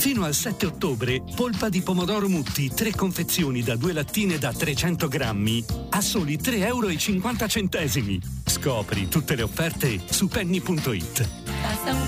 Fino al 7 ottobre, polpa di pomodoro Mutti, 3 confezioni da 2 lattine da 300 grammi, a soli 3,50 euro. Scopri tutte le offerte su penny.it.